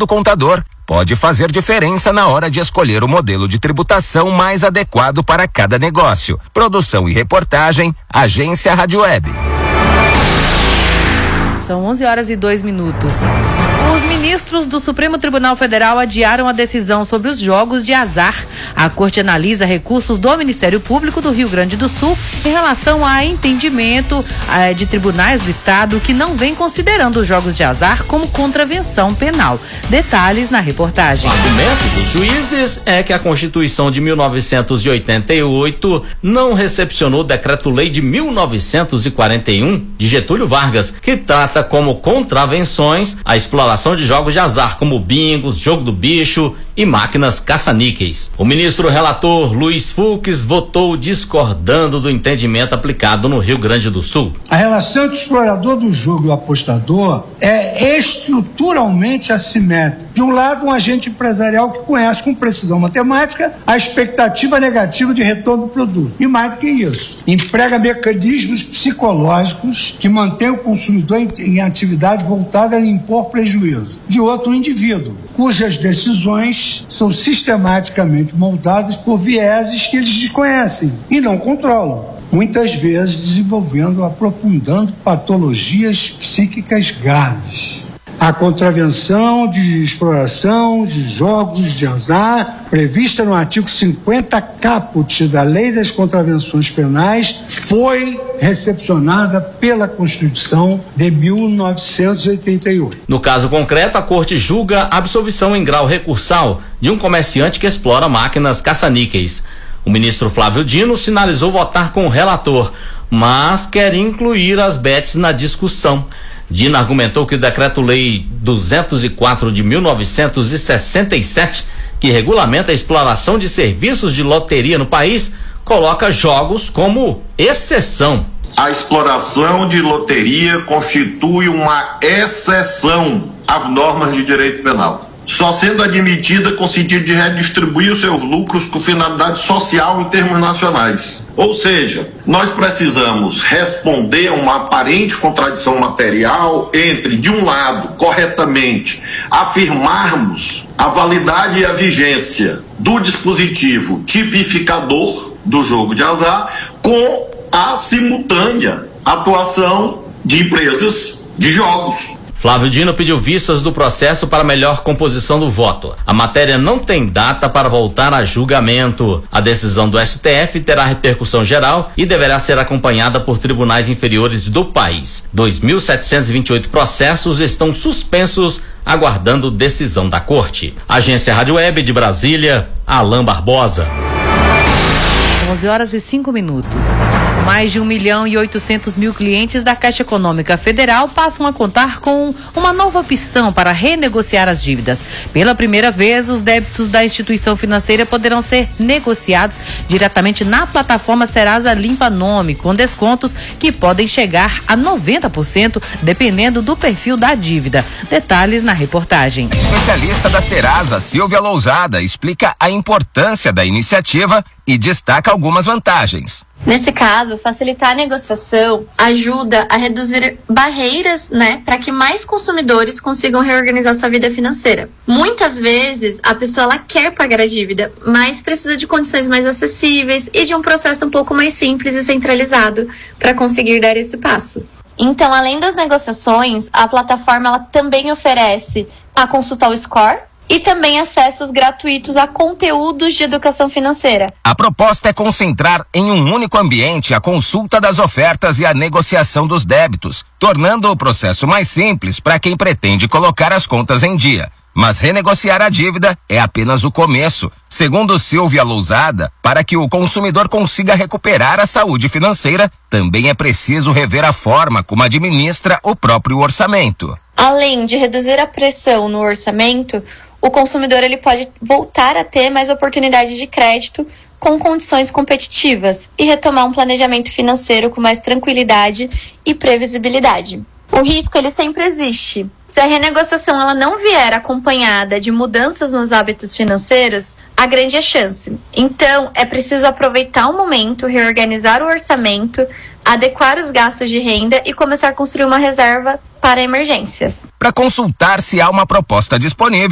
do contador. Pode fazer diferença na hora de escolher o modelo de tributação mais adequado para cada negócio. Produção e reportagem, Agência Rádio Web. São 11h02. Os ministros do Supremo Tribunal Federal adiaram a decisão sobre os jogos de azar. A Corte analisa recursos do Ministério Público do Rio Grande do Sul em relação a entendimento de tribunais do Estado que não vem considerando os jogos de azar como contravenção penal. Detalhes na reportagem. O argumento dos juízes é que a Constituição de 1988 não recepcionou o Decreto-Lei de 1941 de Getúlio Vargas, que trata como contravenções a exploração de jogos de azar como bingos, jogo do bicho e máquinas caça-níqueis. O ministro relator Luiz Fux votou discordando do entendimento aplicado no Rio Grande do Sul. A relação entre o explorador do jogo e o apostador é estruturalmente assimétrica. De um lado, um agente empresarial que conhece com precisão matemática a expectativa negativa de retorno do produto. E mais do que isso, emprega mecanismos psicológicos que mantêm o consumidor em atividade voltada a impor prejuízo. De outro, um indivíduo, cujas decisões são sistematicamente moldadas por vieses que eles desconhecem e não controlam, muitas vezes desenvolvendo, aprofundando patologias psíquicas graves. A contravenção de exploração de jogos de azar, prevista no artigo 50 caput da Lei das Contravenções Penais, foi recepcionada pela Constituição de 1988. No caso concreto, a Corte julga a absolvição em grau recursal de um comerciante que explora máquinas caça-níqueis. O ministro Flávio Dino sinalizou votar com o relator, mas quer incluir as bets na discussão. Dino argumentou que o Decreto-Lei 204 de 1967, que regulamenta a exploração de serviços de loteria no país, coloca jogos como exceção. A exploração de loteria constitui uma exceção às normas de direito penal, só sendo admitida com sentido de redistribuir os seus lucros com finalidade social em termos nacionais. Ou seja, nós precisamos responder a uma aparente contradição material entre, de um lado, corretamente, afirmarmos a validade e a vigência do dispositivo tipificador do jogo de azar com a simultânea atuação de empresas de jogos. Flávio Dino pediu vistas do processo para melhor composição do voto. A matéria não tem data para voltar a julgamento. A decisão do STF terá repercussão geral e deverá ser acompanhada por tribunais inferiores do país. 2.728 processos estão suspensos, aguardando decisão da Corte. Agência Rádio Web de Brasília, Alain Barbosa. 11h05. Mais de 1.800.000 clientes da Caixa Econômica Federal passam a contar com uma nova opção para renegociar as dívidas. Pela primeira vez, os débitos da instituição financeira poderão ser negociados diretamente na plataforma Serasa Limpa Nome, com descontos que podem chegar a 90%, dependendo do perfil da dívida. Detalhes na reportagem. A especialista da Serasa, Silvia Lousada, explica a importância da iniciativa e destaca algumas vantagens. Nesse caso, facilitar a negociação ajuda a reduzir barreiras, para que mais consumidores consigam reorganizar sua vida financeira. Muitas vezes, a pessoa ela quer pagar a dívida, mas precisa de condições mais acessíveis e de um processo um pouco mais simples e centralizado para conseguir dar esse passo. Então, além das negociações, a plataforma ela também oferece a consulta ao score e também acessos gratuitos a conteúdos de educação financeira. A proposta é concentrar em um único ambiente a consulta das ofertas e a negociação dos débitos, tornando o processo mais simples para quem pretende colocar as contas em dia. Mas renegociar a dívida é apenas o começo. Segundo Silvia Lousada, para que o consumidor consiga recuperar a saúde financeira, também é preciso rever a forma como administra o próprio orçamento. Além de reduzir a pressão no orçamento, o consumidor ele pode voltar a ter mais oportunidade de crédito com condições competitivas e retomar um planejamento financeiro com mais tranquilidade e previsibilidade. O risco ele sempre existe. Se a renegociação ela não vier acompanhada de mudanças nos hábitos financeiros, há grande chance. Então, é preciso aproveitar o momento, reorganizar o orçamento, adequar os gastos de renda e começar a construir uma reserva para emergências. Para consultar se há uma proposta disponível,